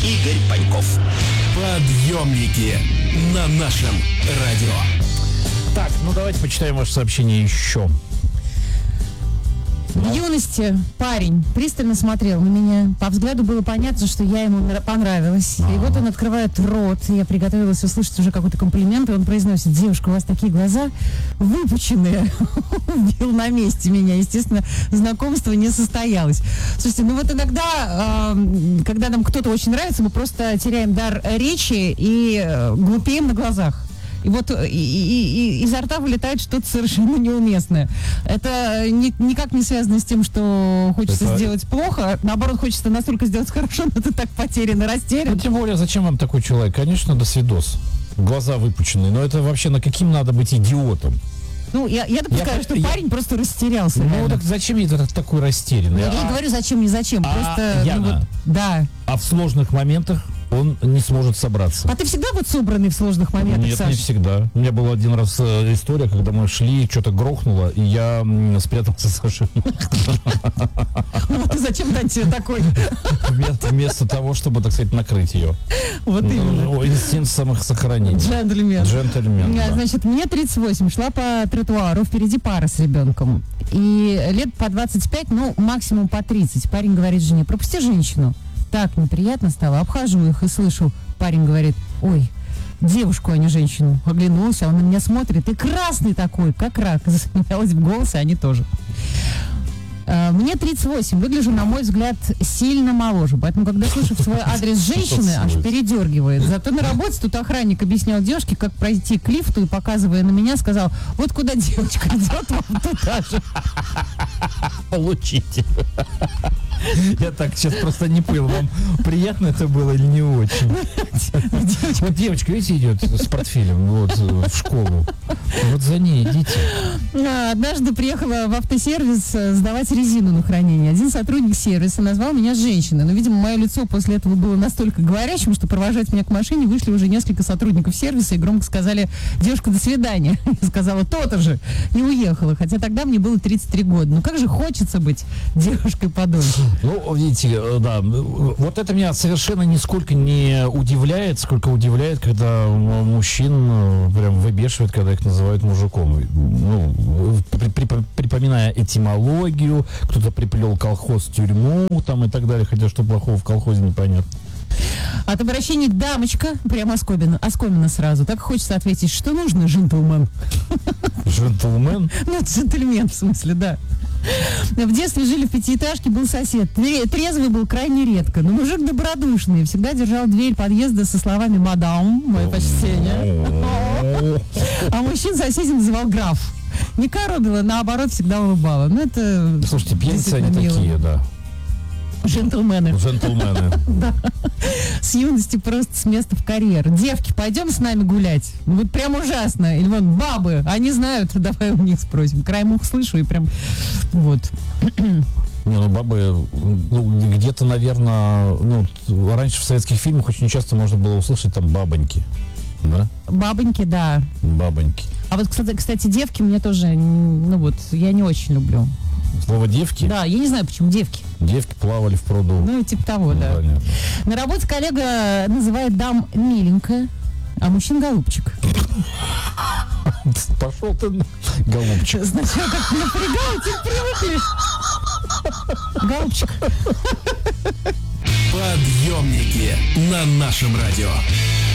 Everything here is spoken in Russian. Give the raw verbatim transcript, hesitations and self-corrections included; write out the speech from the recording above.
Игорь Паньков. Подъемники на нашем радио. Так, ну давайте почитаем ваше сообщение еще. В юности парень пристально смотрел на меня. По взгляду было понятно, что я ему понравилась. И вот он открывает рот. Я приготовилась услышать уже какой-то комплимент. И он произносит: девушка, у вас такие глаза выпученные. Убил на месте меня. Естественно, знакомство не состоялось. Слушайте, ну вот иногда, э, когда нам кто-то очень нравится, мы просто теряем дар речи и э, глупеем на глазах. И вот и, и, и изо рта вылетает что-то совершенно неуместное. Это ни, никак не связано с тем, что хочется это... сделать плохо. Наоборот, хочется настолько сделать хорошо, но ты так потерян и растерян. Ну, тем более, зачем вам такой человек? Конечно, до свидос. Глаза выпученные. Но это вообще на каким надо быть идиотом? Ну, я, я допускаю, я, что я, парень просто растерялся. Ну, реально. так зачем я такой растерянный? Я а, не говорю, зачем, не зачем. А, просто, Яна, ну, вот, да. А в сложных моментах он не сможет собраться. А ты всегда вот собранный в сложных моментах, Нет, Саш? не всегда. У меня была один раз э, история, когда мы шли, что-то грохнуло, и я м, спрятался за ошибку. Ну, ты зачем дать себе такой? Вместо того, чтобы, так сказать, накрыть ее. Вот именно. Инстинкт самосохранения. Джентльмен. Джентльмен, да. Значит, мне тридцать восемь, шла по тротуару, впереди пара с ребенком. И лет по двадцать пять, ну, максимум по тридцать. Парень говорит жене: пропусти женщину. Так неприятно стало. Обхожу их и слышу, парень говорит: ой, девушку, а не женщину. Оглянулся, он на меня смотрит и красный такой, как рак. Засмеялась в голос, и они тоже. Мне тридцать восемь, выгляжу, на мой взгляд, сильно моложе. Поэтому, когда слышу в свой адрес женщины, аж передергивает. Зато на работе тут охранник объяснял девушке, как пройти к лифту, и, показывая на меня, сказал: вот куда девочка идет, вам туда же. Получите. Я так сейчас просто не понял, вам приятно это было или не очень? Девочка. Вот девочка, видите, идет с портфелем вот, в школу. Вот за ней идите. Однажды приехала в автосервис сдавать резину на хранение. Один сотрудник сервиса назвал меня женщиной. Но, видимо, мое лицо после этого было настолько говорящим, что провожать меня к машине вышли уже несколько сотрудников сервиса и громко сказали: девушка, до свидания. Я сказала: то-то же. И уехала. Хотя тогда мне было тридцать три года. Ну как же хочется быть девушкой подольше. Ну, видите, да, вот это меня совершенно нисколько не удивляет, сколько удивляет, когда мужчин прям выбешивают, когда их называют мужиком. Ну, при, при, припоминая этимологию, кто-то приплел колхоз в тюрьму там и так далее, хотя что плохого в колхозе непонятно. От обращения дамочка прямо оскомина, оскомина сразу. Так хочется ответить: что нужно, джентльмен? Джентльмен? Ну, джентльмен, в смысле, да. В детстве жили в пятиэтажке, был сосед. Трезвый был крайне редко, но мужик добродушный. Всегда держал дверь подъезда со словами: мадам, мое почтение. А мужчин соседей называл граф. Не коробила, наоборот, всегда улыбала. Ну, это... Слушайте, пьяницы они такие, да. Джентльмены. Джентльмены. Да. С юности просто с места в карьер. Девки, пойдем с нами гулять. Вот прям ужасно. Или вот бабы, они знают, давай у них спросим. Краем уха слышу и прям вот. Не, ну, бабы, ну, где-то, наверное, ну, раньше в советских фильмах очень часто можно было услышать там бабоньки. Да? Бабоньки, да. Бабоньки. А вот, кстати, кстати, девки мне тоже, ну вот, я не очень люблю. Слово девки? Да, я не знаю, почему девки. Девки плавали в пруду. Ну, типа того, да. Понятно. На работе коллега называет дам миленькая, а мужчин голубчик. Пошел ты, голубчик. Сначала как напрягал, теперь привыкли. Голубчик. Подъемники на нашем радио.